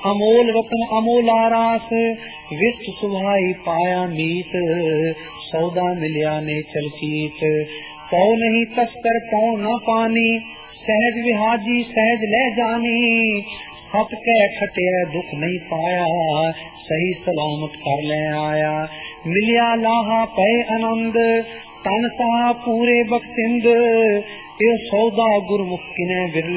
अमोल रत्न अमोला रास विस्त सुभाई पाया मीत सौदा मिलिया ने चलचीत पौ नहीं तस्कर पौ न पानी सहज विहाजी सहज ले जानी हट के खटिया दुख नहीं पाया सही सलामत कर ले आया मिलिया लाहा पै आनंद तन सा पूरे बख्शिंद ये सौदा गुरमुख किने बिरले